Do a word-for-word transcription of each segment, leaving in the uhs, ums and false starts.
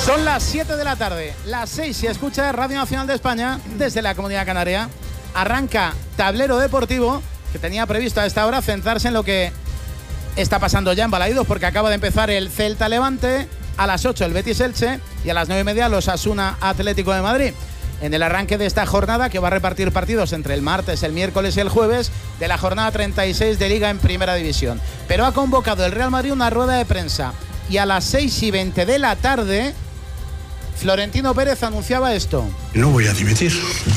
Son las siete de la tarde, las seis si escucha Radio Nacional de España desde la Comunidad Canaria. Arranca Tablero Deportivo, que tenía previsto a esta hora centrarse en lo que está pasando ya en Balaídos, porque acaba de empezar el Celta Levante, a las ocho el Betis Elche y a las nueve y media los Osasuna Atlético de Madrid. En el arranque de esta jornada, que va a repartir partidos entre el martes, el miércoles y el jueves, de la jornada treinta y seis de Liga en Primera División. Pero ha convocado el Real Madrid una rueda de prensa y a las seis y veinte de la tarde Florentino Pérez anunciaba esto. No voy a dimitir,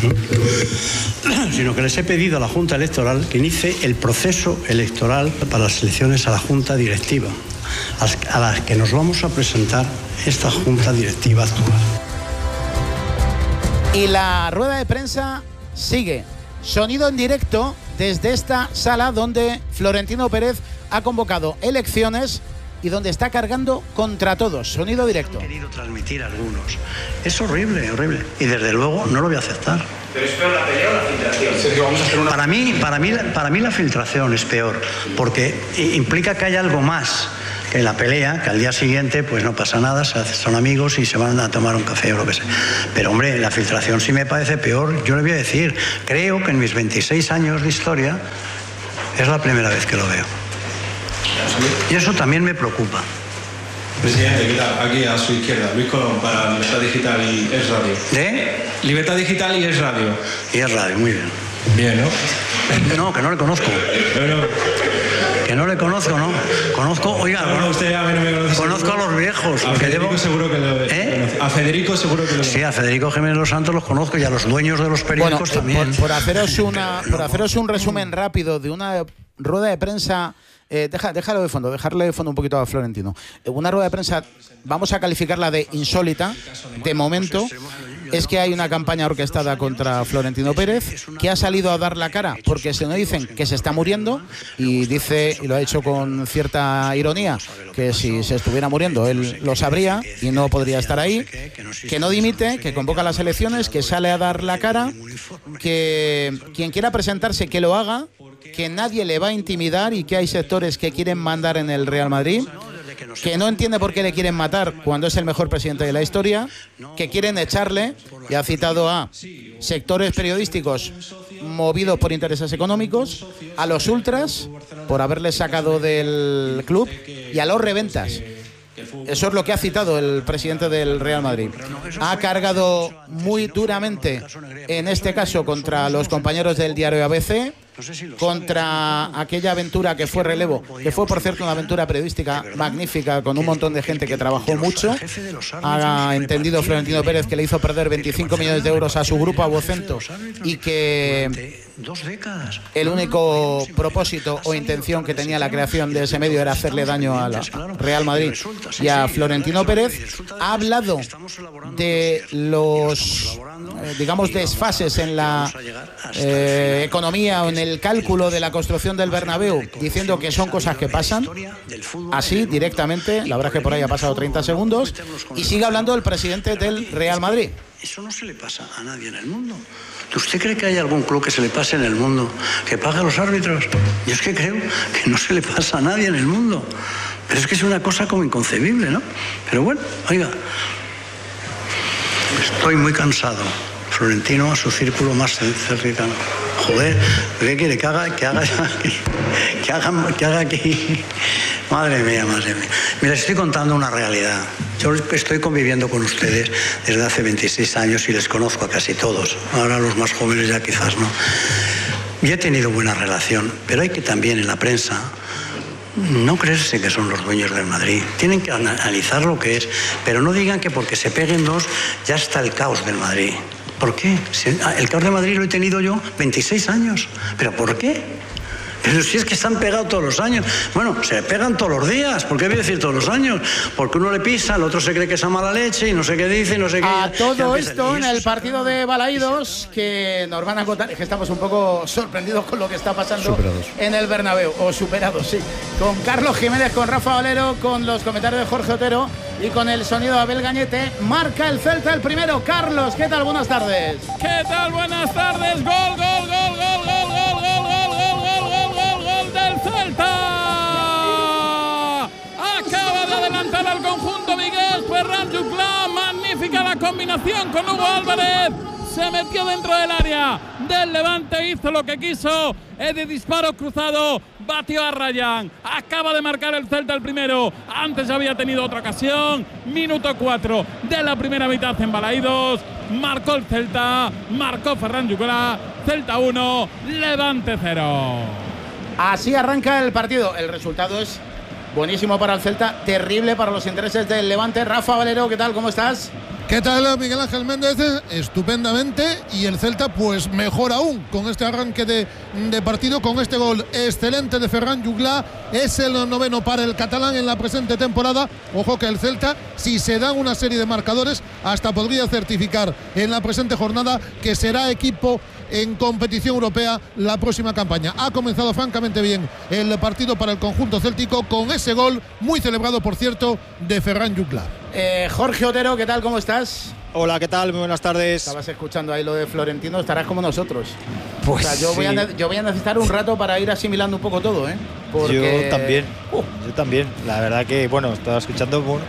sino que les he pedido a la Junta Electoral que inicie el proceso electoral para las elecciones a la Junta Directiva, a las que nos vamos a presentar esta Junta Directiva actual. Y la rueda de prensa sigue. Sonido en directo desde esta sala donde Florentino Pérez ha convocado elecciones y donde está cargando contra todos. Sonido directo. Han querido transmitir algunos. Es horrible, horrible. Y desde luego no lo voy a aceptar. ¿Pero es peor la pelea o la filtración? Sergio, vamos a hacer una... Para mí, para mí, para mí la filtración es peor, porque implica que hay algo más que la pelea, que al día siguiente pues no pasa nada, se hacen, son amigos y se van a tomar un café o lo que sea. Pero hombre, la filtración sí me parece peor. Yo le voy a decir, creo que en mis veintiséis años de historia es la primera vez que lo veo. Y eso también me preocupa. Presidente, ¿qué tal? Aquí a su izquierda, Luis Colón, para Libertad Digital y Es Radio. ¿De? Libertad Digital y Es Radio. Y Es Radio, muy bien. Bien, ¿no? No, que no le conozco. Bueno. Que no le conozco, ¿no? Conozco, oiga, no, no, usted a mí no me conoce. Conozco seguro. A los viejos. A Federico debo... seguro que lo ¿Eh? A Federico seguro que lo Sí, a Federico Jiménez Los Santos los conozco y a los dueños de los periódicos bueno, también. Por, por, haceros una, por haceros un resumen rápido de una rueda de prensa... Eh, deja, déjalo de fondo, dejarle de fondo un poquito a Florentino. Eh, una rueda de prensa, vamos a calificarla de insólita, de momento. Es que hay una campaña orquestada contra Florentino Pérez, que ha salido a dar la cara, porque se nos dicen que se está muriendo, y dice, y lo ha hecho con cierta ironía, que si se estuviera muriendo él lo sabría y no podría estar ahí, que no dimite, que convoca las elecciones, que sale a dar la cara, que quien quiera presentarse que lo haga, que nadie le va a intimidar y que hay sectores que quieren mandar en el Real Madrid, que no entiende por qué le quieren matar cuando es el mejor presidente de la historia, que quieren echarle, y ha citado a sectores periodísticos movidos por intereses económicos, a los ultras por haberles sacado del club y a los reventas. Eso es lo que ha citado el presidente del Real Madrid. Ha cargado muy duramente, en este caso, contra los compañeros del diario A B C, contra aquella aventura que fue relevo, que fue, por cierto, una aventura periodística magnífica, con un montón de gente que trabajó mucho. Ha entendido Florentino Pérez que le hizo perder veinticinco millones de euros a su grupo, a Vocento, y que el único propósito o intención que tenía la creación de ese medio era hacerle daño a la Real Madrid y a Florentino Pérez. Ha hablado de los, eh, digamos, desfases en la eh, economía o en el cálculo de la construcción del Bernabéu, diciendo que son cosas que pasan así directamente. La verdad es que por ahí ha pasado treinta segundos, y sigue hablando el presidente del Real Madrid. Eso no se le pasa a nadie en el mundo. ¿Usted cree que hay algún club que se le pase en el mundo que pague a los árbitros? Yo es que creo que no se le pasa a nadie en el mundo. Pero es que es una cosa como inconcebible, ¿no? Pero bueno, oiga, estoy muy cansado. Florentino a su círculo más cercano. Joder, ¿qué quiere? Que haga, que haga, que haga, que haga aquí. Madre mía, madre mía. Mira, estoy contando una realidad. Yo estoy conviviendo con ustedes desde hace veintiséis años y les conozco a casi todos. Ahora los más jóvenes ya quizás no. Y he tenido buena relación, pero hay que también en la prensa no creerse que son los dueños del Madrid. Tienen que analizar lo que es, pero no digan que porque se peguen dos ya está el caos del Madrid. ¿Por qué? El caos de Madrid lo he tenido yo veintiséis años. ¿Pero por qué? Pero si es que se han pegado todos los años. Bueno, se pegan todos los días. ¿Por qué voy a decir todos los años? Porque uno le pisa, el otro se cree que es a mala leche y no sé qué dice, no sé qué. A todo esto en el partido de Balaídos, que nos van a contar, es que estamos un poco sorprendidos con lo que está pasando superados en el Bernabéu, o superados, sí. Con Carlos Jiménez, con Rafa Valero, con los comentarios de Jorge Otero y con el sonido de Abel Gañete. Marca el Celta el primero. Carlos, ¿qué tal? Buenas tardes. ¿Qué tal? Buenas tardes. Gol, gol, gol, gol, gol, gol, gol, gol, gol, gol, gol, gol del Celta. Acaba de adelantar al conjunto Miguel Ferran Juclà. combinación con Hugo Álvarez. Se metió dentro del área del Levante, hizo lo que quiso. Es de disparo cruzado, batió a Ryan. Acaba de marcar el Celta el primero. Antes había tenido otra ocasión. Minuto cuatro de la primera mitad en Balaídos. Marcó el Celta, marcó Ferran Juclà. Celta uno, Levante cero. Así arranca el partido. El resultado es buenísimo para el Celta, terrible para los intereses del Levante. Rafa Valero, ¿qué tal? ¿Cómo estás? ¿Qué tal, Miguel Ángel Méndez? Estupendamente, y el Celta pues mejor aún con este arranque de, de partido, con este gol excelente de Ferran Juclà. Es el noveno para el catalán en la presente temporada. Ojo que el Celta, si se dan una serie de marcadores, hasta podría certificar en la presente jornada que será equipo en competición europea la próxima campaña. Ha comenzado francamente bien el partido para el conjunto céltico con ese gol, muy celebrado por cierto, de Ferran Juclà. Eh, Jorge Otero, ¿qué tal? ¿Cómo estás? Hola, ¿qué tal? Muy buenas tardes. Estabas escuchando ahí lo de Florentino, estarás como nosotros. Pues o sea, yo, sí. voy a, yo voy a necesitar un rato para ir asimilando un poco todo, ¿eh? Porque... Yo también, uh. yo también. La verdad que, bueno, estaba escuchando... Bueno,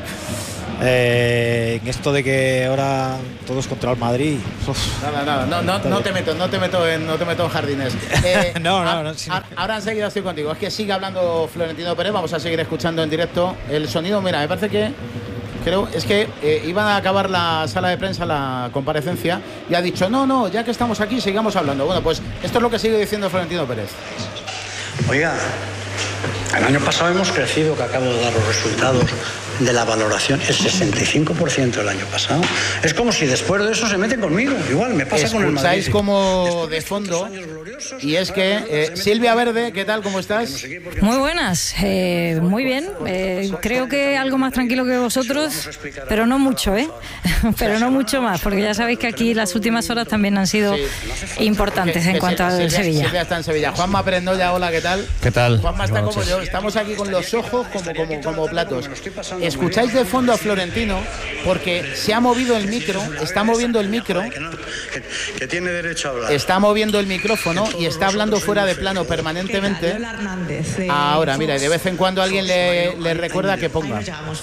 Eh, en esto de que ahora todos contra el Madrid. Uf, nada, nada, no, no, no te meto, no te meto en, no te meto en jardines. Eh, no, no, a, no. Sí. A, ahora enseguida estoy contigo. Es que sigue hablando Florentino Pérez. Vamos a seguir escuchando en directo el sonido. Mira, me parece que creo es que eh, iban a acabar la sala de prensa, la comparecencia, y ha dicho no, no, ya que estamos aquí, sigamos hablando. Bueno, pues esto es lo que sigue diciendo Florentino Pérez. Oiga, el año pasado hemos crecido, que acabo de dar los resultados de la valoración, el sesenta y cinco por ciento el año pasado. Es como si después de eso se meten conmigo. Igual me pasa con el Madrid. Escucháis como de fondo, y es que eh, Silvia Verde, ¿qué tal? ¿Cómo estás? Muy buenas, eh, muy bien. Eh, creo que algo más tranquilo que vosotros, pero no mucho, ¿eh? Pero no mucho más, porque ya sabéis que aquí las últimas horas también han sido sí. importantes que, en que cuanto al Sevilla. Silvia está en Sevilla. Juanma Perendoya, hola, ¿qué tal? ¿Qué tal? Juanma está como yo, estamos aquí con los ojos como, como, como platos. Escucháis de fondo a Florentino porque se ha movido el micro, está moviendo el micro, que, que tiene derecho a hablar. Está moviendo el micrófono y está hablando fuera de plano permanentemente. Ahora, mira, de vez en cuando alguien le, le recuerda que ponga.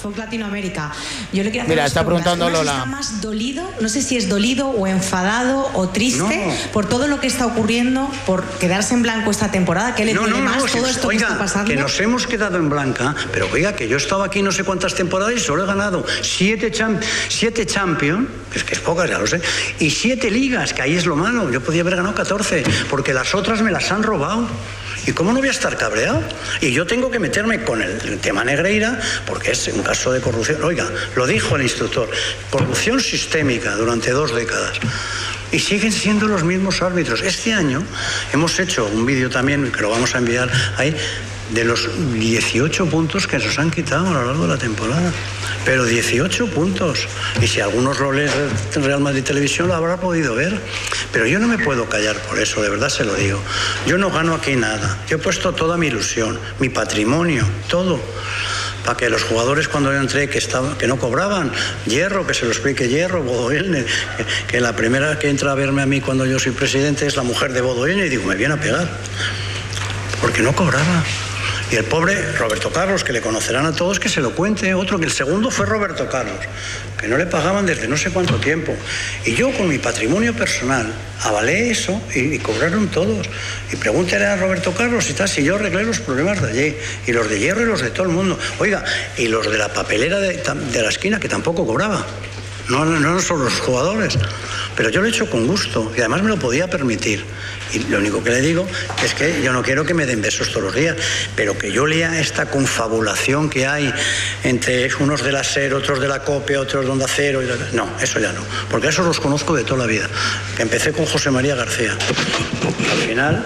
Mira, está preguntando Lola. ¿Está más dolido? No sé si es dolido o enfadado o triste no. por todo lo que está ocurriendo, por quedarse en blanco esta temporada. ¿Qué le no, duele no, más no, todo si, esto oiga, que está pasando? Que nos hemos quedado en blanca, pero oiga, que yo he estado aquí no sé cuántas temporadas y solo he ganado siete, champ siete Champions, es que es pocas, ya lo sé, y siete ligas, que ahí es lo malo. Yo podía haber ganado catorce, porque las otras me las han robado. ¿Y cómo no voy a estar cabreado? Y yo tengo que meterme con el, el tema Negreira, porque es un caso de corrupción. Oiga, lo dijo el instructor, corrupción sistémica durante dos décadas. Y siguen siendo los mismos árbitros. Este año hemos hecho un vídeo también, que lo vamos a enviar ahí, de los dieciocho puntos que nos han quitado a lo largo de la temporada. Pero dieciocho puntos. Y si algunos lo leen en Real Madrid Televisión lo habrá podido ver. Pero yo no me puedo callar por eso, de verdad se lo digo. Yo no gano aquí nada. Yo he puesto toda mi ilusión, mi patrimonio, todo, para que los jugadores cuando yo entré que, estaba, que no cobraban, Hierro, que se lo explique Hierro, Bodo Illner, que, que la primera que entra a verme a mí cuando yo soy presidente es la mujer de Bodo Illner, y digo, me viene a pegar, porque no cobraba. Y el pobre Roberto Carlos, que le conocerán a todos, que se lo cuente. Otro, que el segundo fue Roberto Carlos, que no le pagaban desde no sé cuánto tiempo. Y yo, con mi patrimonio personal, avalé eso y, y cobraron todos. Y pregúntale a Roberto Carlos y tal, si yo arreglé los problemas de allí, y los de Hierro y los de todo el mundo. Oiga, y los de la papelera de, de la esquina, que tampoco cobraba. No, no, no son los jugadores. Pero yo lo he hecho con gusto y además me lo podía permitir. Y lo único que le digo es que yo no quiero que me den besos todos los días, pero que yo lea esta confabulación que hay entre unos de la SER, otros de la COPE, otros de Onda Cero. Y no, eso ya no, porque esos los conozco de toda la vida. Que empecé con José María García. Al final...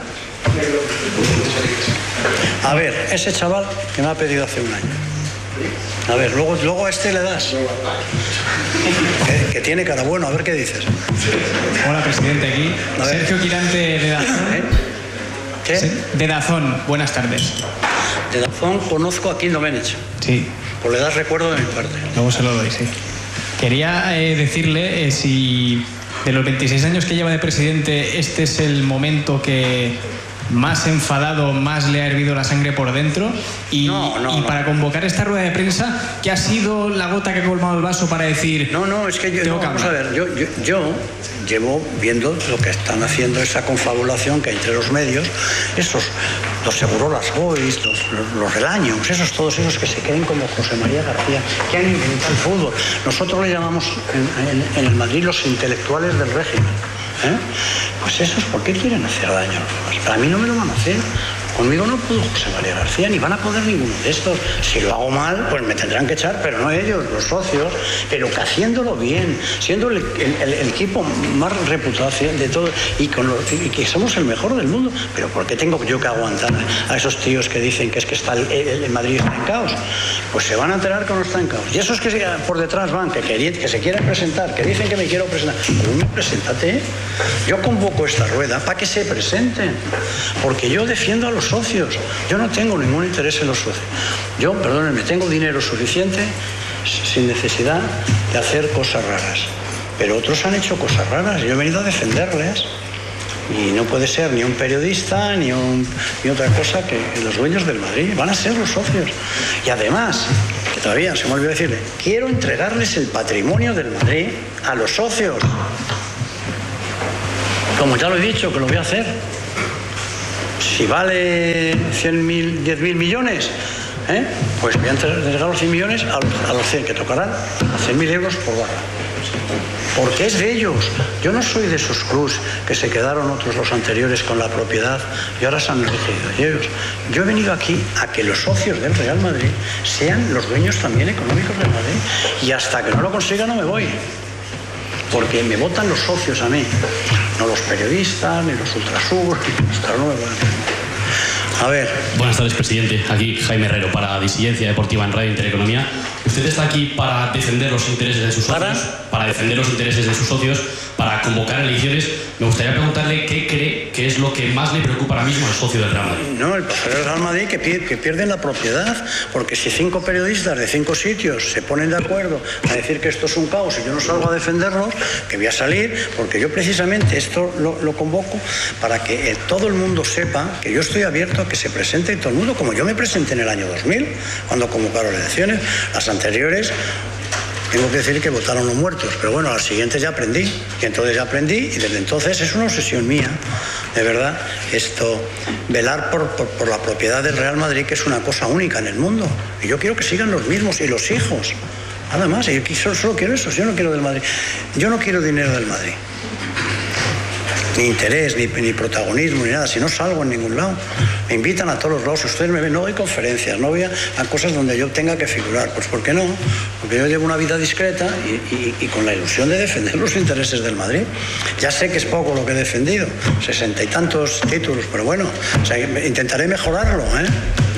A ver, ese chaval que me ha pedido hace un año. A ver, luego, luego a este le das. Que, que tiene cara bueno, a ver qué dices. Hola, presidente, aquí. Sergio Quirante de Dazón. ¿Eh? ¿Qué? De Dazón, buenas tardes. De Dazón conozco a Kim Domenech. Sí. Pues le das recuerdo de mi parte. Luego se lo doy, sí. Quería eh, decirle eh, si de los veintiséis años que lleva de presidente, este es el momento que más enfadado, más le ha hervido la sangre por dentro. Y, no, no, y no. para convocar esta rueda de prensa, ¿qué ha sido la gota que ha colmado el vaso para decir? No, no, es que yo, no, vamos a ver, yo, yo, yo llevo viendo lo que están haciendo, esa confabulación que hay entre los medios, esos, los segurolas boys, los, los, los relaños, esos, todos esos que se creen como José María García, que han inventado el fútbol. Nosotros le llamamos en, en, en el Madrid los intelectuales del régimen. ¿Eh? Pues esos, ¿por qué quieren hacer daño? Para mí no me lo van a hacer. Conmigo no pudo José María García, ni van a poder ninguno de estos. Si lo hago mal, pues me tendrán que echar, pero no ellos, los socios, pero que haciéndolo bien, siendo el, el, el equipo más reputado de todo y, con los, y que somos el mejor del mundo. Pero ¿por qué tengo yo que aguantar a esos tíos que dicen que es que está el, el, el Madrid está en caos? Pues se van a enterar que no está en caos. Y esos que por detrás van, que, que, que se quieren presentar, que dicen que me quiero presentar, pues no, preséntate. Yo convoco esta rueda para que se presenten, porque yo defiendo a los socios. Yo no tengo ningún interés en los socios. Yo, perdónenme, tengo dinero suficiente sin necesidad de hacer cosas raras. Pero otros han hecho cosas raras y yo he venido a defenderles. Y no puede ser ni un periodista ni, un, ni otra cosa que los dueños del Madrid. Van a ser los socios. Y además, que todavía se me olvidó decirle, quiero entregarles el patrimonio del Madrid a los socios. Como ya lo he dicho, que lo voy a hacer. Si vale cien mil, diez mil millones, ¿eh? pues voy a entregar los cien millones a los, a los cien, que tocarán a cien mil euros por barra. Porque es de ellos. Yo no soy de esos clubs que se quedaron otros, los anteriores, con la propiedad y ahora se han elegido ellos. Yo he venido aquí a que los socios del Real Madrid sean los dueños también económicos del Madrid. Y hasta que no lo consiga no me voy. Porque me votan los socios a mí, no los periodistas, ni los ultrasur, ni los nuevos. A ver. Buenas tardes, presidente. Aquí Jaime Herrero para Disidencia Deportiva en Radio Intereconomía. Usted está aquí para defender los intereses de sus socios, ¿Para? para defender los intereses de sus socios, para convocar elecciones. Me gustaría preguntarle qué cree que es lo que más le preocupa ahora mismo al socio del Real Madrid. No, el pasajero del Real Madrid que, pier que pierden la propiedad, porque si cinco periodistas de cinco sitios se ponen de acuerdo a decir que esto es un caos y yo no salgo a defenderlos, que voy a salir, porque yo precisamente esto lo, lo convoco para que eh, todo el mundo sepa que yo estoy abierto a que se presente todo el mundo, como yo me presenté en el año dos mil, cuando convocaron elecciones. Las anteriores, tengo que decir que votaron los muertos, pero bueno, a las siguientes ya aprendí, y entonces ya aprendí, y desde entonces es una obsesión mía, de verdad, esto, velar por, por, por la propiedad del Real Madrid, que es una cosa única en el mundo, y yo quiero que sigan los mismos y los hijos, nada más, y yo solo, solo quiero eso, yo no quiero del Madrid, yo no quiero dinero del Madrid. Ni interés, ni, ni protagonismo, ni nada. Si no salgo en ningún lado, me invitan a todos los lados. Ustedes me ven, no doy conferencias, no voy a, a cosas donde yo tenga que figurar. Pues ¿por qué no? Porque yo llevo una vida discreta y, y, y con la ilusión de defender los intereses del Madrid. Ya sé que es poco lo que he defendido, sesenta y tantos títulos, pero bueno, o sea, intentaré mejorarlo, ¿eh?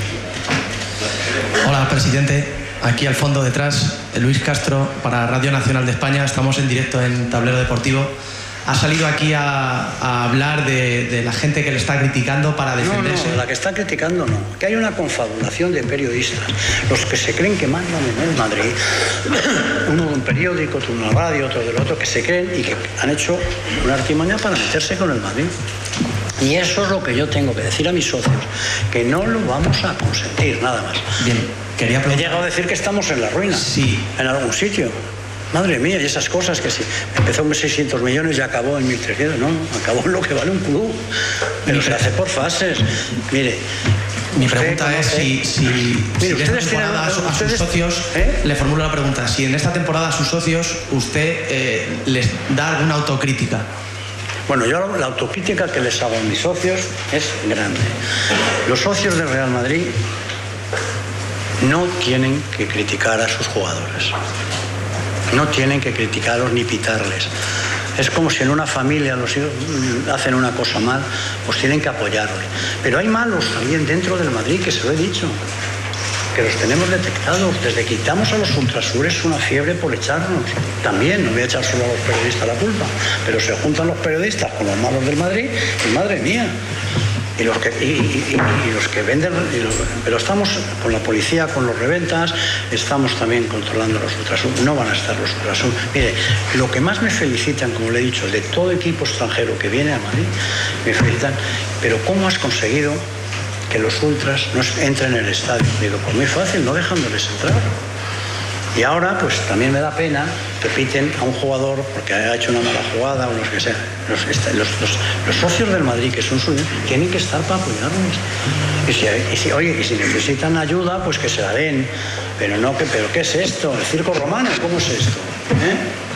Hola, presidente. Aquí al fondo detrás, Luis Castro para Radio Nacional de España. Estamos en directo en Tablero Deportivo. Ha salido aquí a, a hablar de, de la gente que le está criticando para defenderse. No, no, la que está criticando no. Que hay una confabulación de periodistas, los que se creen que mandan en el Madrid, uno de un periódico, otro de una radio, otro del otro, que se creen y que han hecho una artimaña para meterse con el Madrid. Y eso es lo que yo tengo que decir a mis socios, que no lo vamos a consentir, nada más. Bien, quería preguntar... He llegado a decir que estamos en la ruina, sí, en algún sitio. Madre mía, y esas cosas que si empezó en seiscientos millones y acabó en mil trescientos, no, acabó en lo que vale un club, pero se hace por fases. Mire, mi pregunta es si, si, Mire, si en esta ustedes temporada tienen, a, a ustedes, sus socios, ¿eh? le formulo la pregunta, si en esta temporada a sus socios usted eh, les da alguna autocrítica. Bueno, yo la autocrítica que les hago a mis socios es grande. Los socios del Real Madrid no tienen que criticar a sus jugadores. No tienen que criticarlos ni pitarles. Es como si en una familia los hijos hacen una cosa mal, pues tienen que apoyarlos. Pero hay malos también dentro del Madrid, que se lo he dicho, que los tenemos detectados. Desde que quitamos a los ultrasures es una fiebre por echarnos. También, no voy a echar solo a los periodistas la culpa, pero se juntan los periodistas con los malos del Madrid y madre mía. y los que, y, y, y, y los que venden, y los, pero estamos con la policía, con los reventas, estamos también controlando los ultrasur, no van a estar los ultrasur. Mire, lo que más me felicitan, como le he dicho, de todo equipo extranjero que viene a Madrid, me felicitan, pero ¿cómo has conseguido que los ultras no entren en el estadio? Digo, pues muy fácil, no dejándoles entrar. Y ahora, pues también me da pena, repiten a un jugador porque ha hecho una mala jugada o lo que sea. Los, los, los, los socios del Madrid, que son suyos, tienen que estar para apoyarnos. Y si, y si, oye, y si necesitan ayuda, pues que se la den. Pero no, que, pero ¿qué es esto? ¿El circo romano? ¿Cómo es esto? ¿Eh?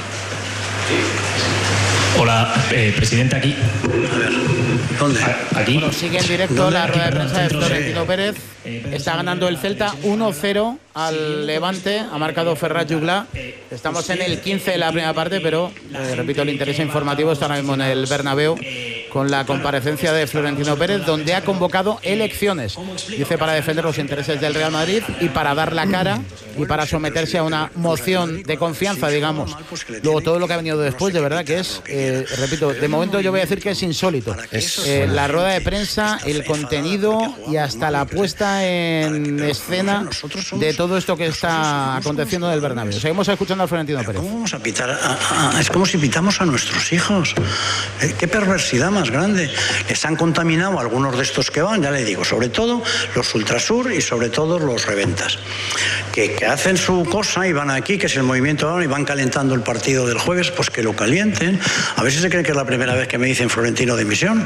Hola, eh, presidente, aquí. A ver, ¿dónde? Aquí. Bueno, sigue en directo la rueda de prensa de Florentino Pérez. Está ganando el Celta uno cero al Levante. Ha marcado Ferran Juglar. Estamos en el quince de la primera parte, pero, eh, repito, el interés informativo está ahora mismo en el Bernabéu con la comparecencia de Florentino Pérez, donde ha convocado elecciones. Dice, para defender los intereses del Real Madrid y para dar la cara y para someterse a una moción de confianza, digamos. Luego, todo lo que ha venido después, de verdad que es, eh, repito, de momento yo voy a decir que es insólito. Eh, la rueda de prensa, el contenido y hasta la puesta en escena de todo esto que está aconteciendo en el Bernabéu. Seguimos escuchando a Florentino Pérez. ¿Cómo vamos a pitar? A, a, es como si pitamos a nuestros hijos. Eh, qué perversidad más grande. Les han contaminado algunos de estos que van, ya le digo, sobre todo los Ultrasur y sobre todo los reventas, que, que hacen su cosa y van aquí, que es el movimiento ahora, y van calentando el partido del jueves, pues que lo calienten. A ver si se cree que es la primera vez que me dicen Florentino dimisión.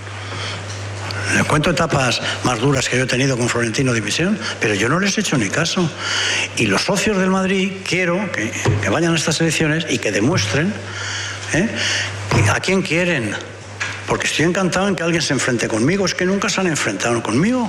Les cuento etapas más duras que yo he tenido con Florentino dimisión, pero yo no les he hecho ni caso. Y los socios del Madrid quiero que, que vayan a estas elecciones y que demuestren, ¿eh?, a quién quieren. Porque estoy encantado en que alguien se enfrente conmigo. Es que nunca se han enfrentado conmigo.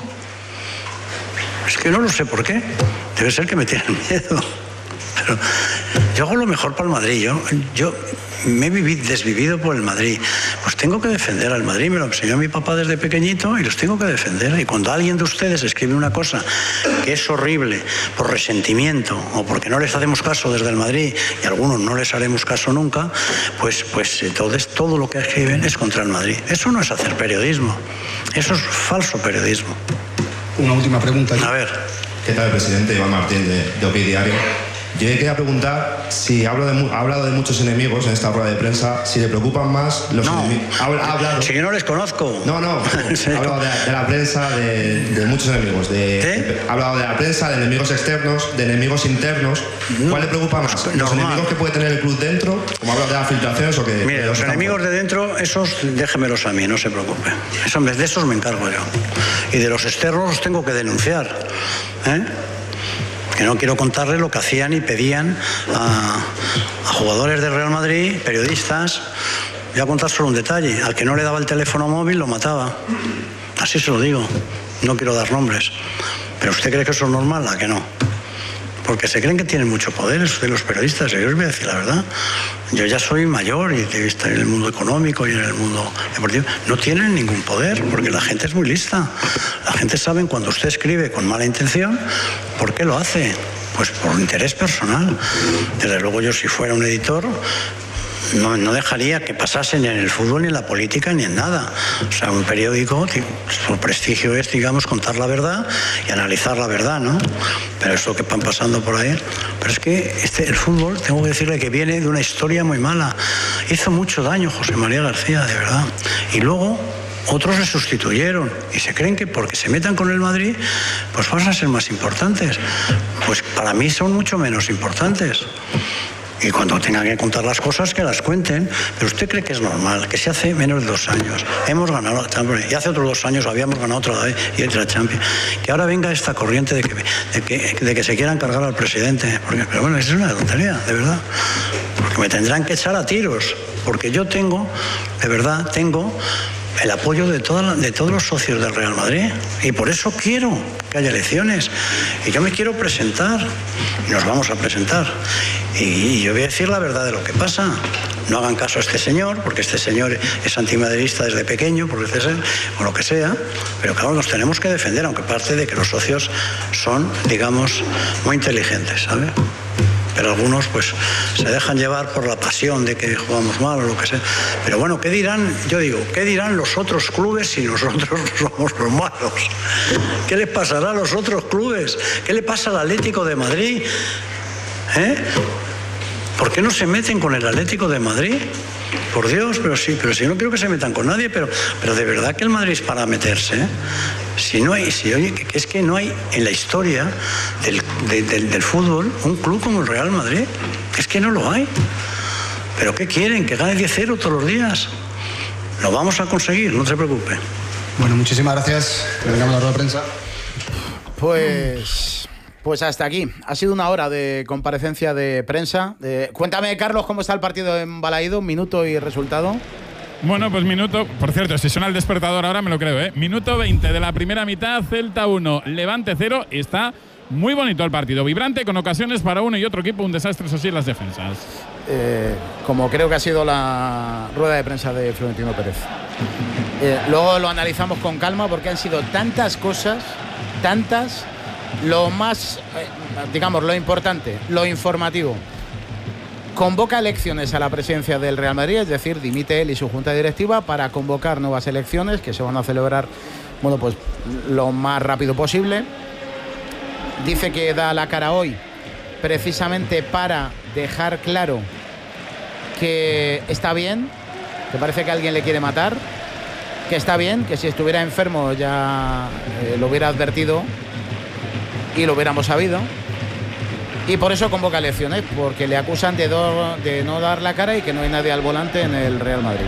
Es que no lo sé por qué. Debe ser que me tienen miedo. Pero yo hago lo mejor para el Madrid. Yo, yo me he vivido, desvivido por el Madrid. Pues tengo que defender al Madrid. Me lo enseñó mi papá desde pequeñito y los tengo que defender. Y cuando alguien de ustedes escribe una cosa que es horrible por resentimiento o porque no les hacemos caso desde el Madrid, y a algunos no les haremos caso nunca, pues, pues entonces todo lo que escriben es contra el Madrid. Eso no es hacer periodismo. Eso es falso periodismo. Una última pregunta. A ver. ¿Qué tal, presidente? Iván Martín, de, de O P I Diario. Yo le quería preguntar si hablo de, ha hablado de muchos enemigos en esta rueda de prensa, si le preocupan más los no, enemigos. Ha, ha hablado. Si yo no les conozco. No, no. Ha hablado de, de la prensa, de, de muchos enemigos. De, ¿Eh? Ha hablado de la prensa, de enemigos externos, de enemigos internos. No, ¿cuál le preocupa más? ¿Los normal. enemigos que puede tener el club dentro? Como habla de las filtraciones o que. Mire, los enemigos de dentro, esos déjemelos a mí, no se preocupe. Eso, de esos me encargo yo. Y de los externos los tengo que denunciar. ¿Eh? Que no quiero contarle lo que hacían y pedían a, a jugadores del Real Madrid, periodistas. Voy a contar solo un detalle. Al que no le daba el teléfono móvil lo mataba. Así se lo digo. No quiero dar nombres. ¿Pero usted cree que eso es normal? ¿A que no? Porque se creen que tienen mucho poder de los periodistas. Yo os voy a decir la verdad. Yo ya soy mayor y he visto en el mundo económico y en el mundo deportivo. No tienen ningún poder porque la gente es muy lista. La gente sabe cuando usted escribe con mala intención, ¿por qué lo hace? Pues por interés personal. Desde luego yo, si fuera un editor, No, no dejaría que pasasen ni en el fútbol, ni en la política, ni en nada. O sea, un periódico, su prestigio es, digamos, contar la verdad y analizar la verdad, ¿no? Pero eso que van pasando por ahí. Pero es que este, el fútbol, tengo que decirle que viene de una historia muy mala. Hizo mucho daño José María García, de verdad. Y luego otros le sustituyeron y se creen que porque se metan con el Madrid, pues van a ser más importantes. Pues para mí son mucho menos importantes. Y cuando tengan que contar las cosas, que las cuenten. Pero usted cree que es normal, que si hace menos de dos años hemos ganado la Champions, y hace otros dos años habíamos ganado otra vez y otra Champions, que ahora venga esta corriente de que, de que, de que se quieran cargar al presidente. Porque, pero bueno, eso es una tontería, de verdad. Porque me tendrán que echar a tiros. Porque yo tengo, de verdad, tengo el apoyo de, toda, de todos los socios del Real Madrid. Y por eso quiero que haya elecciones. Y yo me quiero presentar. Y nos vamos a presentar. Y, y yo voy a decir la verdad de lo que pasa. No hagan caso a este señor, porque este señor es antimaderista desde pequeño, por decir, o lo que sea. Pero claro, nos tenemos que defender, aunque parte de que los socios son, digamos, muy inteligentes, ¿sabes? pero algunos pues se dejan llevar por la pasión de que jugamos mal o lo que sea. Pero bueno, ¿qué dirán? Yo digo, ¿qué dirán los otros clubes si nosotros somos los malos? ¿Qué les pasará a los otros clubes? ¿Qué le pasa al Atlético de Madrid? ¿Eh? ¿Por qué no se meten con el Atlético de Madrid? Por Dios, pero sí, pero si no quiero que se metan con nadie, pero, pero de verdad que el Madrid es para meterse, ¿eh? Si no hay, si oye, que es que no hay en la historia del, de, del, del fútbol un club como el Real Madrid, es que no lo hay. ¿Pero qué quieren? ¿Que gane diez cero todos los días? Lo vamos a conseguir, no se preocupe. Bueno, muchísimas gracias. Terminamos la rueda de prensa. Pues... Pues hasta aquí. Ha sido una hora de comparecencia de prensa. Eh, cuéntame, Carlos, cómo está el partido en Balaído, minuto y resultado. Bueno, pues minuto, por cierto, si suena el despertador ahora me lo creo, ¿eh? Minuto veinte de la primera mitad, Celta uno, Levante cero. Está muy bonito el partido, vibrante, con ocasiones para uno y otro equipo, un desastre, eso sí, en las defensas. Eh, como creo que ha sido la rueda de prensa de Florentino Pérez. Eh, luego lo analizamos con calma porque han sido tantas cosas, tantas... Lo más, eh, digamos, lo importante, lo informativo. Convoca elecciones a la presidencia del Real Madrid, es decir, dimite él y su junta directiva para convocar nuevas elecciones que se van a celebrar, bueno, pues lo más rápido posible. Dice que da la cara hoy precisamente para dejar claro que está bien, que parece que alguien le quiere matar, que está bien, que si estuviera enfermo ya eh, lo hubiera advertido y lo hubiéramos sabido, y por eso convoca elecciones, porque le acusan de, do, de no dar la cara y que no hay nadie al volante en el Real Madrid.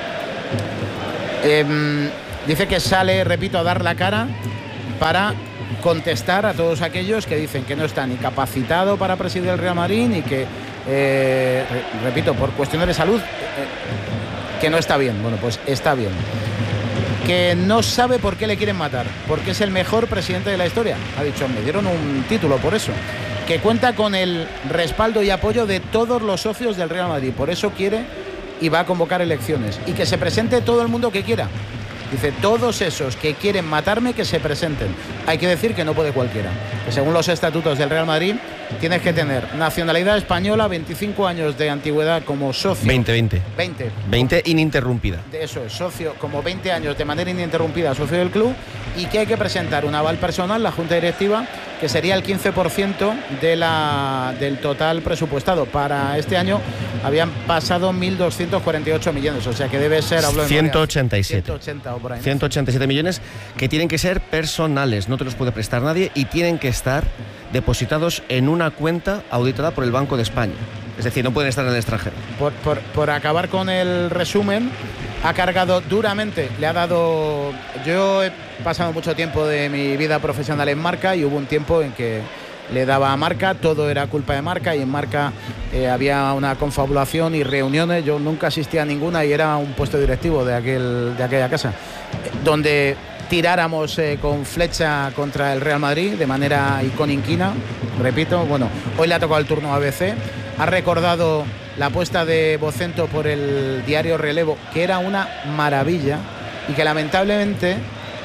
Eh, dice que sale, repito, a dar la cara para contestar a todos aquellos que dicen que no está ni capacitado para presidir el Real Madrid ni que, eh, repito, por cuestiones de salud, eh, que no está bien. Bueno, pues está bien. Que no sabe por qué le quieren matar, porque es el mejor presidente de la historia. Ha dicho, me dieron un título por eso. Que cuenta con el respaldo y apoyo de todos los socios del Real Madrid, por eso quiere y va a convocar elecciones. Y que se presente todo el mundo que quiera. Dice, todos esos que quieren matarme, que se presenten. Hay que decir que no puede cualquiera. Que según los estatutos del Real Madrid, tienes que tener nacionalidad española, veinticinco años de antigüedad como socio. veinte, veinte. veinte. veinte ininterrumpida. De eso es, socio, como veinte años de manera ininterrumpida, socio del club, y que hay que presentar un aval personal, la Junta Directiva, que sería el quince por ciento de la, del total presupuestado. Para este año habían pasado mil doscientos cuarenta y ocho millones, o sea que debe ser, hablo de ciento ochenta y siete. ciento ochenta o por ahí, ¿no? ciento ochenta y siete millones que tienen que ser personales, no te los puede prestar nadie y tienen que estar depositados en una cuenta auditada por el Banco de España. Es decir, no pueden estar en el extranjero. Por, por, por acabar con el resumen, ha cargado duramente, le ha dado... Yo he pasado mucho tiempo de mi vida profesional en Marca y hubo un tiempo en que le daba a Marca, todo era culpa de Marca y en Marca eh, había una confabulación y reuniones, yo nunca asistía a ninguna y era un puesto directivo de, aquel, de aquella casa, eh, donde tiráramos eh, con flecha contra el Real Madrid de manera icónica, repito. Bueno, hoy le ha tocado el turno a A B C, ha recordado la apuesta de Vocento por el diario Relevo, que era una maravilla y que lamentablemente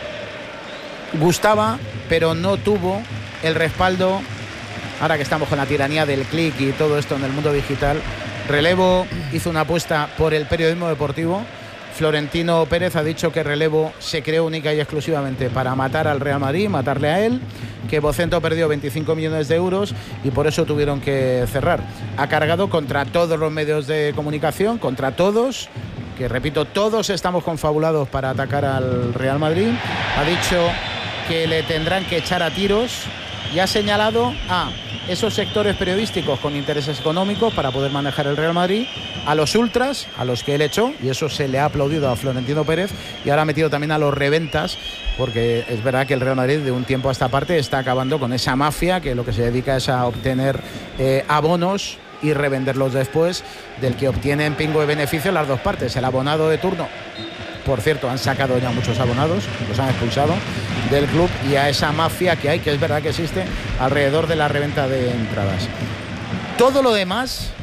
gustaba, pero no tuvo el respaldo, ahora que estamos con la tiranía del clic y todo esto en el mundo digital. Relevo hizo una apuesta por el periodismo deportivo. Florentino Pérez ha dicho que Relevo se creó única y exclusivamente para matar al Real Madrid, matarle a él, que Vocento perdió veinticinco millones de euros y por eso tuvieron que cerrar. Ha cargado contra todos los medios de comunicación, contra todos, que repito, todos estamos confabulados para atacar al Real Madrid. Ha dicho que le tendrán que echar a tiros y ha señalado a esos sectores periodísticos con intereses económicos para poder manejar el Real Madrid, a los ultras, a los que él echó, y eso se le ha aplaudido a Florentino Pérez, y ahora ha metido también a los reventas, porque es verdad que el Real Madrid de un tiempo a esta parte está acabando con esa mafia que lo que se dedica es a obtener eh, abonos y revenderlos después, del que obtienen pingo de beneficio las dos partes. El abonado de turno, por cierto, han sacado ya muchos abonados, los han expulsado del club, y a esa mafia que hay, que es verdad que existe, alrededor de la reventa de entradas. Todo lo demás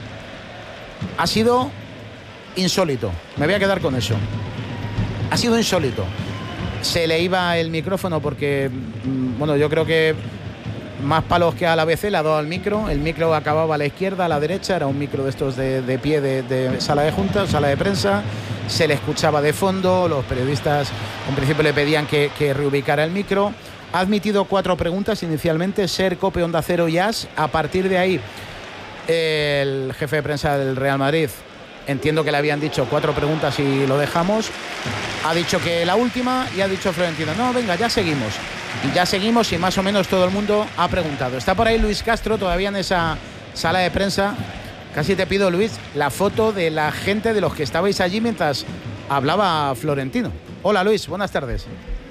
ha sido insólito. Me voy a quedar con eso. Ha sido insólito. Se le iba el micrófono porque, bueno, yo creo que más palos que al A B C, le ha dado al micro. El micro acababa a la izquierda, a la derecha. Era un micro de estos de, de pie de, de sala de juntas, sala de prensa. Se le escuchaba de fondo. Los periodistas en principio le pedían que, que reubicara el micro. Ha admitido cuatro preguntas inicialmente: SER, COPE, Onda Cero y AS. A partir de ahí, el jefe de prensa del Real Madrid, entiendo que le habían dicho cuatro preguntas y lo dejamos. Ha dicho que la última y ha dicho Florentino: no, venga, ya seguimos. Y ya seguimos y más o menos todo el mundo ha preguntado. Está por ahí Luis Castro todavía en esa sala de prensa. Casi te pido, Luis, la foto de la gente, de los que estabais allí mientras hablaba Florentino. Hola, Luis, buenas tardes.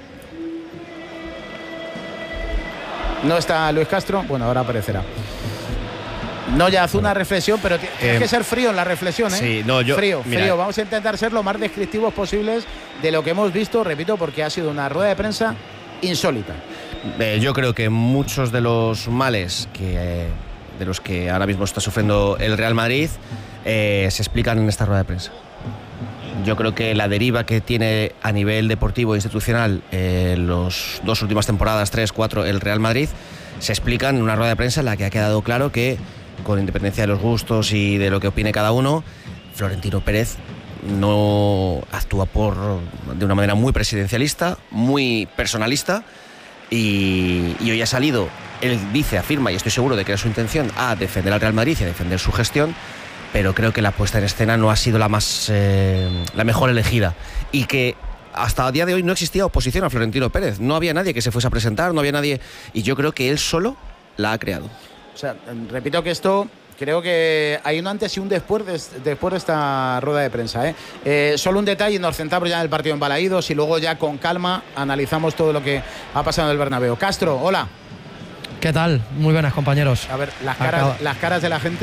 No está Luis Castro, bueno, ahora aparecerá. No, ya hace una reflexión, pero tiene eh, que ser frío en la reflexión, ¿eh? Sí, no, yo, frío, mira, frío. Vamos a intentar ser lo más descriptivos posibles de lo que hemos visto, repito, porque ha sido una rueda de prensa insólita. Eh, yo creo que muchos de los males que, eh, de los que ahora mismo está sufriendo el Real Madrid eh, se explican en esta rueda de prensa. Yo creo que la deriva que tiene a nivel deportivo e institucional eh, los dos últimas temporadas, tres, cuatro, el Real Madrid, se explican en una rueda de prensa en la que ha quedado claro que, con independencia de los gustos y de lo que opine cada uno, Florentino Pérez no actúa por, de una manera muy presidencialista, muy personalista, y, y hoy ha salido, él dice, afirma, y estoy seguro de que es su intención, a defender al Real Madrid y a defender su gestión, pero creo que la puesta en escena no ha sido la más eh, la mejor elegida, y que hasta el día de hoy no existía oposición a Florentino Pérez, no había nadie que se fuese a presentar, no había nadie, y yo creo que él solo la ha creado. O sea, repito que esto, creo que hay un antes y un después de, después de esta rueda de prensa, ¿eh? Eh, solo un detalle, nos centramos ya en el partido en Balaídos y luego ya con calma analizamos todo lo que ha pasado en el Bernabéu. Castro, hola. ¿Qué tal? Muy buenas, compañeros. A ver, las caras, Acaba... las caras de la gente.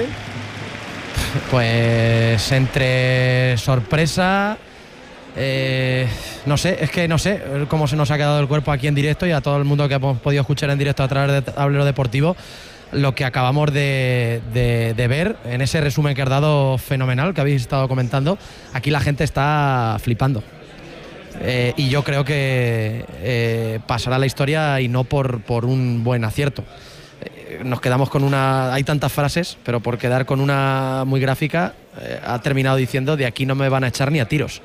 Pues entre sorpresa, eh, no sé, es que no sé cómo se nos ha quedado el cuerpo aquí en directo, y a todo el mundo que hemos podido escuchar en directo a través de Tablero Deportivo, lo que acabamos de, de, de ver en ese resumen que has dado fenomenal, que habéis estado comentando. Aquí la gente está flipando. Eh, y yo creo que eh, pasará la historia, y no por, por un buen acierto. Nos quedamos con una... Hay tantas frases, pero por quedar con una muy gráfica, eh, ha terminado diciendo: de aquí no me van a echar ni a tiros.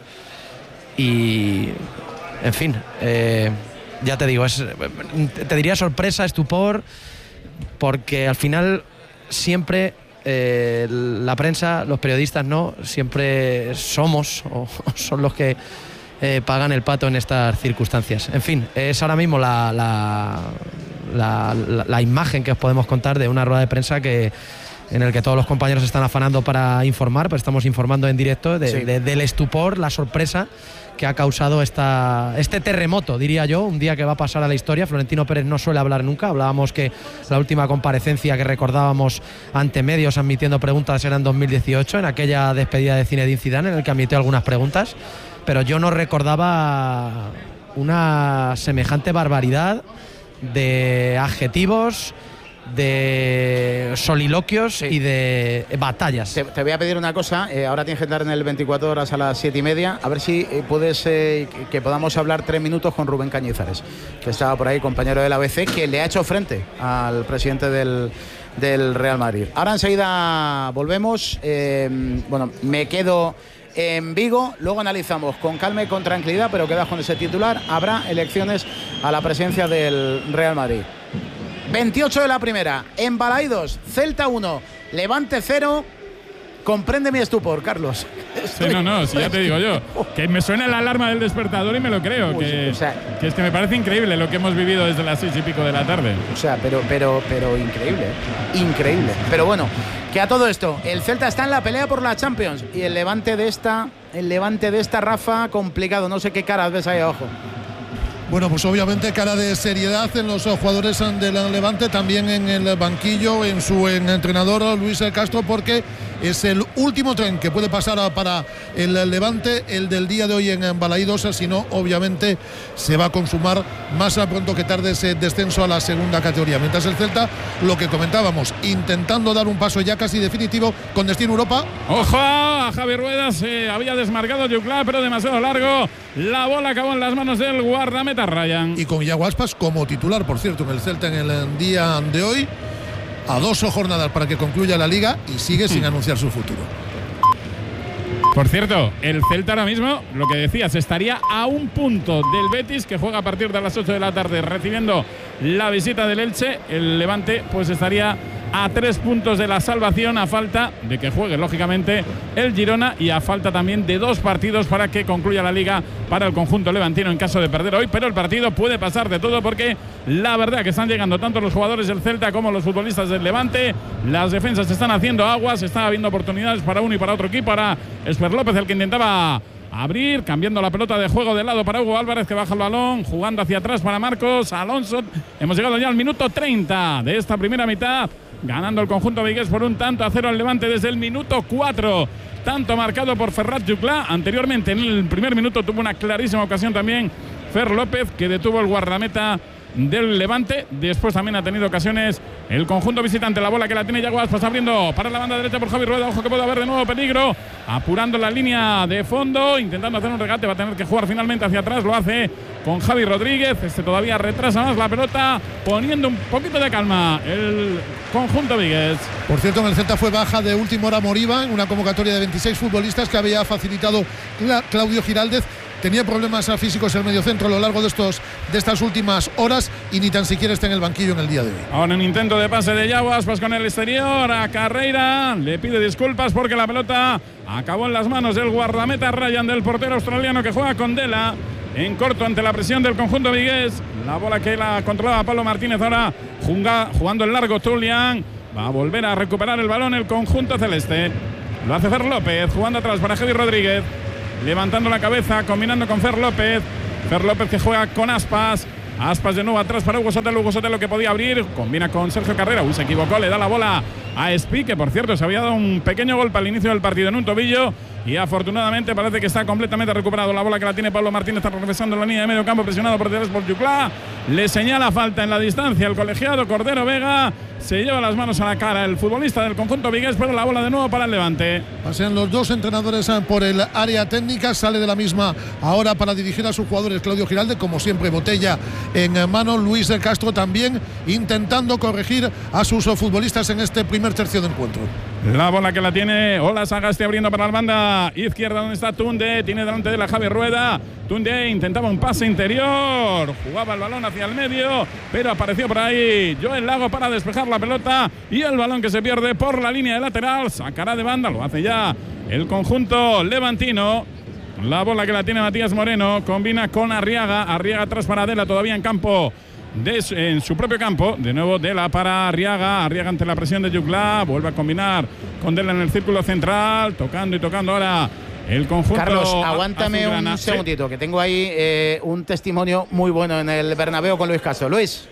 Y, en fin, eh, ya te digo, es, te diría sorpresa, estupor, porque al final siempre eh, la prensa, los periodistas, no, siempre somos o son los que eh, pagan el pato en estas circunstancias. En fin, es ahora mismo la... la La, la, la imagen que os podemos contar de una rueda de prensa que en el que todos los compañeros están afanando para informar, pero estamos informando en directo de, sí. de, del estupor, la sorpresa que ha causado esta, este terremoto, diría yo, un día que va a pasar a la historia. Florentino Pérez no suele hablar nunca. Hablábamos que la última comparecencia que recordábamos ante medios admitiendo preguntas era en dos mil dieciocho, en aquella despedida de Zinedine Zidane, en el que admitió algunas preguntas, pero yo no recordaba una semejante barbaridad de adjetivos, de soliloquios, sí, y de batallas. Te, te voy a pedir una cosa, eh, ahora tienes que estar en el veinticuatro horas a las siete y media, a ver si eh, puedes eh, que, que podamos hablar tres minutos con Rubén Cañizares, que estaba por ahí, compañero del A B C, que le ha hecho frente al presidente del, del Real Madrid. Ahora enseguida volvemos, eh, bueno, me quedo en Vigo, luego analizamos con calma y con tranquilidad, pero quedas con ese titular: habrá elecciones a la presidencia del Real Madrid. veintiocho de la primera, en Balaídos, Celta uno, Levante cero. Comprende mi estupor, Carlos. Sí, no, no, si ya te digo yo, que me suena la alarma del despertador y me lo creo, Uy, que, o sea, que es que me parece increíble lo que hemos vivido desde las seis y pico de la tarde. O sea, pero, pero, pero increíble, increíble. Pero bueno, que a todo esto, el Celta está en la pelea por la Champions, y el Levante de esta, el Levante de esta, Rafa, complicado. No sé qué caras ves ahí abajo. Bueno, pues obviamente cara de seriedad en los jugadores del Levante, también en el banquillo, en su en entrenador Luis Castro, porque es el último tren que puede pasar para el Levante, el del día de hoy en Balaídos, si no, obviamente se va a consumar más a pronto que tarde ese descenso a la segunda categoría. Mientras el Celta, lo que comentábamos, intentando dar un paso ya casi definitivo con destino Europa. Ojo a Javi Rueda, se había desmarcado Juclá, pero demasiado largo. La bola acabó en las manos del guardameta Ryan. Y con Iago Aspas como titular, por cierto, en el Celta en el día de hoy, a dos jornadas para que concluya la liga y sigue sin mm. anunciar su futuro. Por cierto, el Celta ahora mismo, lo que decías, estaría a un punto del Betis, que juega a partir de las ocho de la tarde recibiendo la visita del Elche. El Levante pues estaría a tres puntos de la salvación, a falta de que juegue lógicamente el Girona y a falta también de dos partidos para que concluya la liga para el conjunto levantino en caso de perder hoy. Pero el partido puede pasar de todo, porque la verdad que están llegando tanto los jugadores del Celta como los futbolistas del Levante. Las defensas están haciendo aguas, está habiendo oportunidades para uno y para otro equipo. Ahora Esper López el que intentaba abrir, cambiando la pelota de juego de lado para Hugo Álvarez, que baja el balón, jugando hacia atrás para Marcos Alonso. Hemos llegado ya al minuto treinta de esta primera mitad, ganando el conjunto vigués por un tanto a cero al Levante desde el minuto cuatro. Tanto marcado por Ferrat Juclá. Anteriormente, en el primer minuto, tuvo una clarísima ocasión también Fer López, que detuvo el guardameta del Levante. Después también ha tenido ocasiones el conjunto visitante. La bola que la tiene Iago Aspas abriendo para la banda derecha por Javi Rueda. Ojo que puede haber de nuevo peligro, apurando la línea de fondo, intentando hacer un regate. Va a tener que jugar finalmente hacia atrás. Lo hace con Javi Rodríguez. Este todavía retrasa más la pelota, poniendo un poquito de calma el conjunto vigués. Por cierto, en el Celta fue baja de última hora Moriba, en una convocatoria de veintiséis futbolistas que había facilitado Claudio Giraldez. Tenía problemas físicos el mediocentro a lo largo de, estos, de estas últimas horas y ni tan siquiera está en el banquillo en el día de hoy. Ahora un intento de pase de Iago Aspas con el exterior a Carreira. Le pide disculpas porque la pelota acabó en las manos del guardameta Ryan, del portero australiano que juega con Dela en corto ante la presión del conjunto vigués. La bola que la controlaba Pablo Martínez, ahora jugando en largo Tulian. Va a volver a recuperar el balón el conjunto celeste. Lo hace Fer López, jugando atrás para Javi Rodríguez. Levantando la cabeza, combinando con Fer López. Fer López que juega con Aspas. Aspas de nuevo atrás para Hugo Sotelo. Hugo Sotelo que podía abrir. Combina con Sergio Carrera. Uy, se equivocó. Le da la bola a Espi, que por cierto se había dado un pequeño golpe al inicio del partido en un tobillo. Y afortunadamente parece que está completamente recuperado. La bola que la tiene Pablo Martínez, está regresando la línea de medio campo, presionado por detrás por Juclá. Le señala falta en la distancia el colegiado Cordero Vega. Se lleva las manos a la cara el futbolista del conjunto vigués, pero la bola de nuevo para el Levante. Pasean los dos entrenadores por el área técnica. Sale de la misma ahora para dirigir a sus jugadores Claudio Giralde, como siempre, botella en mano. Luis de Castro también intentando corregir a sus futbolistas en este primer tercio de encuentro. La bola que la tiene Ola Sagasti abriendo para la banda izquierda, donde está Tunde. Tiene delante de la Javi Rueda. Tunde intentaba un pase interior, jugaba el balón hacia el medio, pero apareció por ahí Joel Lago para despejar la pelota y el balón que se pierde por la línea de lateral. Sacará de banda, lo hace ya el conjunto levantino. La bola que la tiene Matías Moreno, combina con Arriaga. Arriaga atrás para Dela, todavía en campo. De, en su propio campo, de nuevo Dela para Arriaga. Arriaga ante la presión de Juclá, vuelve a combinar con Dela en el círculo central, tocando y tocando ahora el conjunto. Carlos, aguántame azulgrana. un segundito, que tengo ahí eh, un testimonio muy bueno en el Bernabéu con Luis Castro. Luis.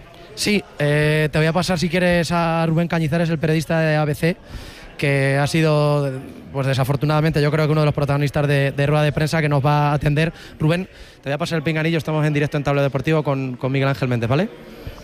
Sí, eh, te voy a pasar si quieres a Rubén Cañizares, el periodista de A B C, que ha sido, pues desafortunadamente, yo creo que uno de los protagonistas de, de rueda de prensa, que nos va a atender. Rubén, te voy a pasar el pinganillo, estamos en directo en Tablero Deportivo con, con Miguel Ángel Méndez, ¿vale?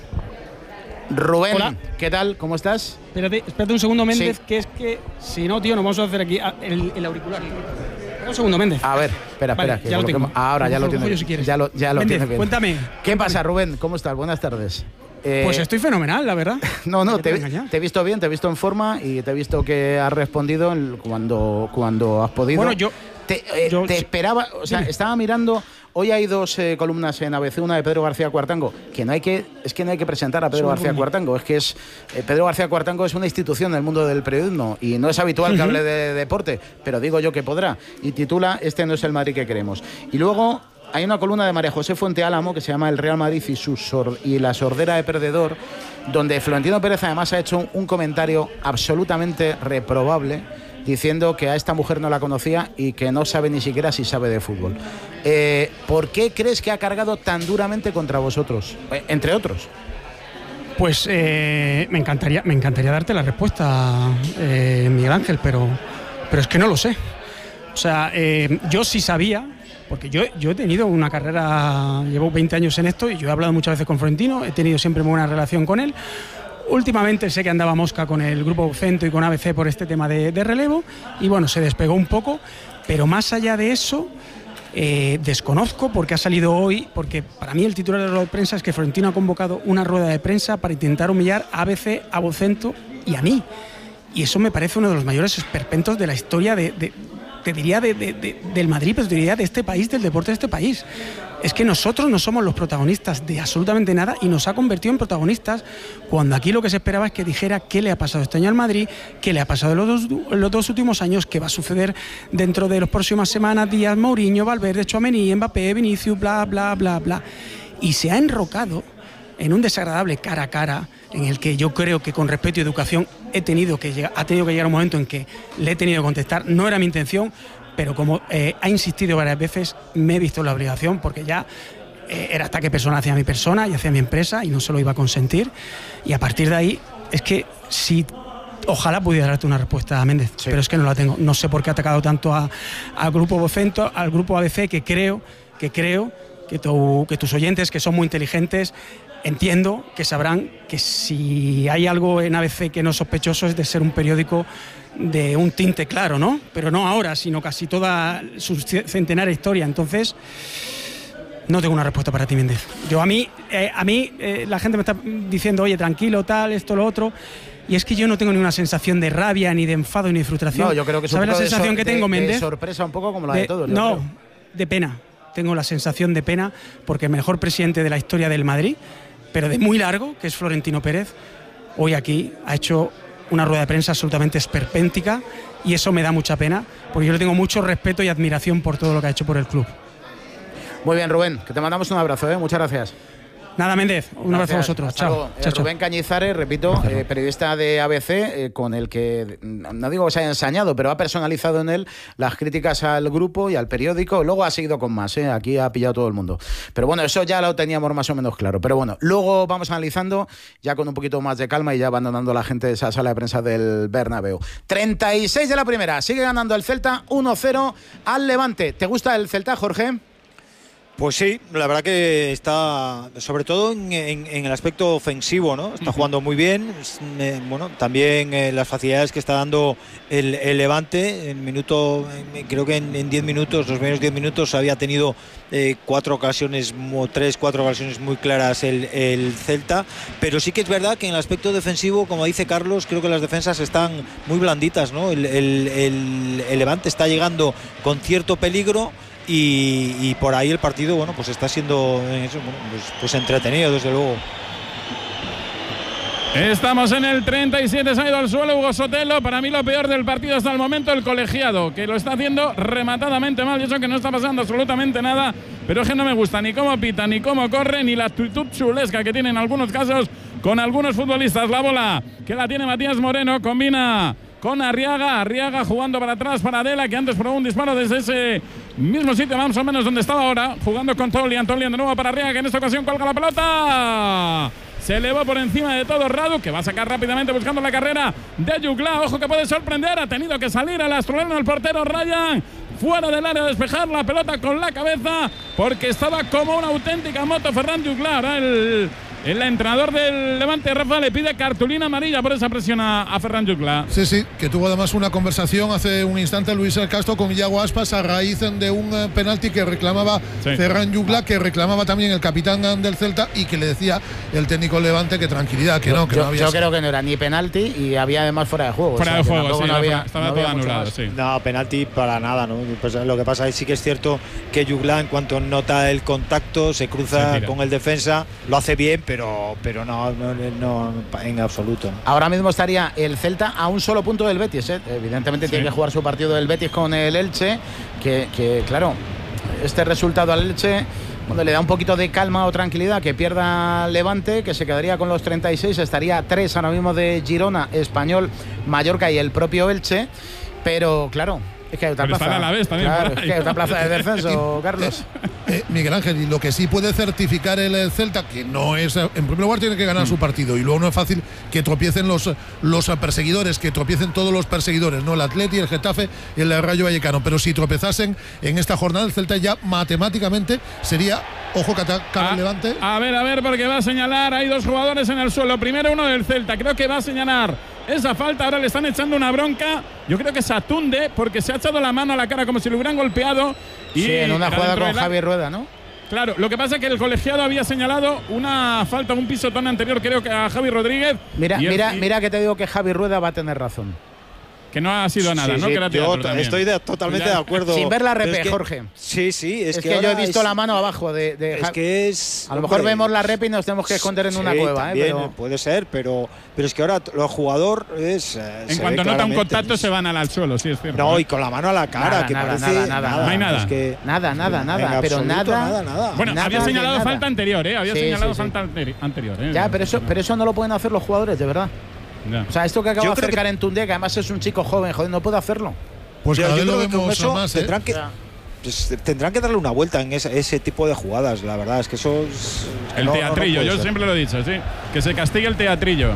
Rubén, hola. ¿Qué tal? ¿Cómo estás? Espérate, espérate un segundo, Méndez, sí. que es que si no, tío, nos vamos a hacer aquí el, el auricular. Un segundo, Méndez. A ver, espera, vale, espera. ya lo tengo. Ahora ya lo tienes. Si ya lo, ya lo Méndez, tienes bien. Cuéntame. ¿Qué pasa, Rubén? ¿Cómo estás? Buenas tardes. Eh, pues estoy fenomenal, la verdad. No, no, te, te he visto bien, te he visto en forma y te he visto que has respondido cuando, cuando has podido. Bueno, yo te, eh, yo, te esperaba, o sea, dime. Estaba mirando. Hoy hay dos eh, columnas en A B C, una de Pedro García Cuartango, que no hay que, es que no hay que presentar a Pedro Solo García Cuartango, es que es eh, Pedro García Cuartango es una institución del mundo del periodismo y no es habitual que hable de, de deporte, pero digo yo que podrá, y titula Este no es el Madrid que queremos. Y luego hay una columna de María José Fuente Álamo que se llama El Real Madrid y, su sor y la sordera de perdedor, donde Florentino Pérez además ha hecho un, un comentario absolutamente reprobable, diciendo que a esta mujer no la conocía y que no sabe ni siquiera si sabe de fútbol. Eh, ¿Por qué crees que ha cargado tan duramente contra vosotros? Eh, entre otros. Pues eh, me encantaría, me encantaría darte la respuesta, eh, Miguel Ángel, pero, pero es que no lo sé. O sea, eh, yo sí sabía, porque yo, yo he tenido una carrera, llevo veinte años en esto y yo he hablado muchas veces con Florentino, he tenido siempre muy buena relación con él. Últimamente sé que andaba mosca con el grupo Vocento y con A B C por este tema de, de relevo y bueno, se despegó un poco, pero más allá de eso, eh, desconozco porque ha salido hoy, porque para mí el titular de la rueda de prensa es que Florentino ha convocado una rueda de prensa para intentar humillar a A B C, a Vocento y a mí. Y eso me parece uno de los mayores esperpentos de la historia de... de te diría de, de, de, del Madrid, pero te diría de este país, del deporte de este país. Es que nosotros no somos los protagonistas de absolutamente nada y nos ha convertido en protagonistas cuando aquí lo que se esperaba es que dijera qué le ha pasado este año al Madrid, qué le ha pasado en los dos, en los dos últimos años, qué va a suceder dentro de las próximas semanas, días, Mourinho, Valverde, Tchouaméni, Mbappé, Vinicius, bla, bla, bla, bla. Y se ha enrocado en un desagradable cara a cara en el que yo creo que con respeto y educación he tenido que llegar, ha tenido que llegar un momento en que le he tenido que contestar. No era mi intención, pero como eh, ha insistido varias veces, me he visto en la obligación porque ya eh, era ataque personal hacia mi persona y hacia mi empresa y no se lo iba a consentir. Y a partir de ahí, es que si... Ojalá pudiera darte una respuesta a Méndez, sí. Pero es que no la tengo. No sé por qué ha atacado tanto a, al grupo Vocento, al grupo A B C, que creo que creo que, tu, que tus oyentes, que son muy inteligentes, entiendo que sabrán que si hay algo en A B C que no es sospechoso es de ser un periódico de un tinte claro, ¿no? Pero no ahora, sino casi toda su centenaria historia. Entonces, no tengo una respuesta para ti, Méndez. Yo a mí, eh, a mí eh, la gente me está diciendo, oye, tranquilo, tal, esto, lo otro. Y es que yo no tengo ninguna sensación de rabia, ni de enfado, ni de frustración. No, yo creo que es un ¿Sabes poco la sensación de, que tengo, de, Méndez? de sorpresa un poco como la de, de todos. No, creo. de pena. Tengo la sensación de pena porque el mejor presidente de la historia del Madrid, pero de muy largo, que es Florentino Pérez, hoy aquí ha hecho una rueda de prensa absolutamente esperpéntica y eso me da mucha pena porque yo le tengo mucho respeto y admiración por todo lo que ha hecho por el club. Muy bien, Rubén, que te mandamos un abrazo, ¿eh? Muchas gracias. Nada, Méndez, un Gracias. abrazo a vosotros. Chao. Eh, chao. Rubén Cañizares, repito, eh, periodista de A B C, eh, con el que, no digo que se haya ensañado, pero ha personalizado en él las críticas al grupo y al periódico. Luego ha seguido con más, eh, aquí ha pillado todo el mundo. Pero bueno, eso ya lo teníamos más o menos claro. Pero bueno, luego vamos analizando ya con un poquito más de calma y ya abandonando la gente de esa sala de prensa del Bernabéu. treinta y seis de la primera, sigue ganando el Celta uno cero al Levante. ¿Te gusta el Celta, Jorge? Pues sí, la verdad que está, sobre todo en, en, en el aspecto ofensivo, ¿no? Está uh-huh. jugando muy bien. Eh, bueno, también eh, las facilidades que está dando el, el Levante. En minuto, eh, creo que en diez minutos, los primeros diez minutos, había tenido eh, cuatro ocasiones, tres, cuatro ocasiones muy claras el, el Celta. Pero sí que es verdad que en el aspecto defensivo, como dice Carlos, creo que las defensas están muy blanditas, ¿no? El, el, el, el Levante está llegando con cierto peligro. Y, y por ahí el partido, bueno, pues está siendo eso, bueno, pues, pues entretenido, desde luego. Estamos en el treinta y siete, se ha ido al suelo Hugo Sotelo. Para mí lo peor del partido hasta el momento, el colegiado, que lo está haciendo rematadamente mal. Y eso que no está pasando absolutamente nada, pero es que no me gusta ni cómo pita, ni cómo corre, ni la actitud chulesca que tiene en algunos casos con algunos futbolistas. La bola que la tiene Matías Moreno, combina con Arriaga, Arriaga jugando para atrás para Adela, que antes probó un disparo desde ese mismo sitio, más o menos donde estaba ahora, jugando con Tolian, Tolian de nuevo para Arriaga, que en esta ocasión cuelga la pelota. Se elevó por encima de todo Radu, que va a sacar rápidamente buscando la carrera de Jugla. Ojo que puede sorprender, ha tenido que salir al australiano, el portero Ryan, fuera del área a despejar la pelota con la cabeza, porque estaba como una auténtica moto Ferran Jugla. Ahora el... El entrenador del Levante, Rafa, le pide cartulina amarilla por esa presión a, a Ferran Jugla. Sí, sí, que tuvo además una conversación hace un instante Luis El Castro con Iago Aspas a raíz de un uh, penalti que reclamaba sí. Ferran Jugla, que reclamaba también el capitán del Celta y que le decía el técnico Levante que tranquilidad, que yo, no, que yo, no había. Yo creo que no era ni penalti y había además fuera de juego. Fuera o sea, de juego, sí, no había, estaba no todo había anulado, sí. No, penalti para nada, ¿no? Pues lo que pasa es sí que es cierto que Jugla, en cuanto nota el contacto, se cruza se con el defensa, lo hace bien, pero, pero no. No, no, no, en absoluto. Ahora mismo estaría el Celta a un solo punto del Betis, ¿eh? Evidentemente sí. Tiene que jugar su partido del Betis con el Elche, que, que claro, este resultado al Elche, bueno, le da un poquito de calma o tranquilidad, que pierda Levante, que se quedaría con los treinta y seis, estaría a tres ahora mismo de Girona, Español, Mallorca y el propio Elche, pero claro, Es que hay otra Pero plaza. están a la vez también. Claro, por es ahí. que hay otra plaza de descenso, Carlos. Eh, Miguel Ángel, y lo que sí puede certificar el Celta, que no es, en primer lugar tiene que ganar mm. su partido, y luego no es fácil que tropiecen los, los perseguidores, que tropiecen todos los perseguidores, ¿no? El Atleti, el Getafe y el Rayo Vallecano. Pero si tropezasen en esta jornada, el Celta ya matemáticamente sería, ojo que ataca el Levante. A ver, a ver, porque va a señalar, hay dos jugadores en el suelo. Primero uno del Celta, creo que va a señalar esa falta. Ahora le están echando una bronca. Yo creo que es a Tunde, porque se ha echado la mano a la cara como si le hubieran golpeado. Y sí, en una jugada con la... Javi Rueda, ¿no? Claro, lo que pasa es que el colegiado había señalado una falta, un pisotón anterior, creo que a Javi Rodríguez. Mira, y mira, el... mira que te digo que Javi Rueda va a tener razón. Que no ha sido nada, sí, ¿no? Sí, que era yo también. estoy de, totalmente ya. de acuerdo. Sin ver la Pero repe, es que, Jorge. Sí, sí. Es, es que, que, yo he visto es, la mano abajo de. de es que es. A lo mejor hombre, vemos la repe y nos tenemos que esconder en sí, una cueva, también, ¿eh? Pero... puede ser, pero, pero es que ahora el jugador es. Eh, en cuanto nota un contacto, se van al, al suelo, sí, es cierto. No, y con la mano a la cara, nada, que nada, parece. Nada, nada, nada. No hay nada. Es que, nada, nada, nada. Pero nada, nada, nada. Bueno, nada había señalado nada. falta anterior, ¿eh? Había sí, señalado sí, sí. falta anteri anterior, ¿eh? Ya, pero eso, pero eso no lo pueden hacer los jugadores, de verdad. Ya. O sea, esto que acaba Yo de hacer creo que- Karen Tunde, que además es un chico joven, joder, no puede hacerlo. Pues Yo- cada yo vez lo creo que con vemos eso más, ¿eh? tendrán que. Pues, tendrán que darle una vuelta en ese, ese tipo de jugadas, la verdad, es que eso es. El no, teatrillo, no, no yo puede siempre lo he dicho, sí. Que se castigue el teatrillo.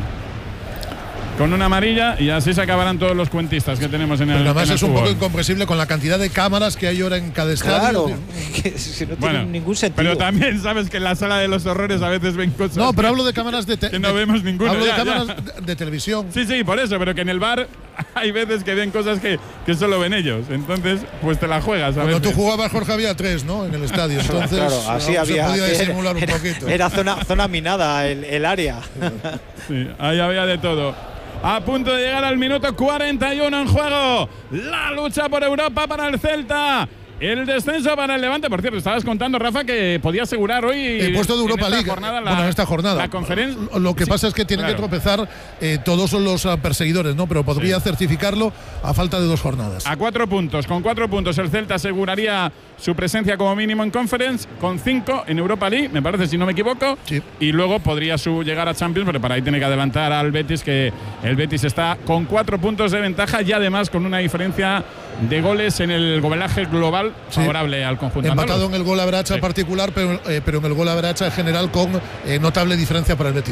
Con una amarilla y así se acabarán todos los cuentistas que tenemos en el. Pero además en el es un fútbol. poco incomprensible con la cantidad de cámaras que hay ahora en cada estadio. Claro, tío. que si no Bueno, tiene ningún sentido. Pero también sabes que en la sala de los horrores a veces ven cosas. No, pero hablo de cámaras de, te que no de- vemos ninguna. Hablo de ya, cámaras ya. de, de televisión. Sí, sí, por eso, pero que en el bar hay veces que ven cosas que, que solo ven ellos. Entonces, pues te la juegas. A Cuando veces. tú jugabas, Jorge, había tres, ¿no? En el estadio. Entonces, claro, así se había. podía Era, disimular un era- poquito. era zona, zona minada el, el área. Sí, ahí había de todo. A punto de llegar al minuto cuarenta y uno en juego. La lucha por Europa para el Celta. El descenso para el Levante. Por cierto, estabas contando, Rafa, que podía asegurar hoy El puesto de en Europa esta League. jornada la, bueno, en esta jornada. la conferencia. Lo que Sí, pasa es que tienen claro. que tropezar eh, todos los uh, perseguidores, ¿no? Pero podría Sí. certificarlo a falta de dos jornadas. A cuatro puntos. Con cuatro puntos el Celta aseguraría su presencia como mínimo en Conference. Con cinco en Europa League, me parece, si no me equivoco. Sí. Y luego podría su llegar a Champions, pero para ahí tiene que adelantar al Betis, que el Betis está con cuatro puntos de ventaja y además con una diferencia de goles en el golaje global Sí. favorable al conjunto Empatado andaluz. en el gol a bracha Sí. particular, pero, eh, pero en el gol a bracha en general con eh, notable diferencia para el Betis.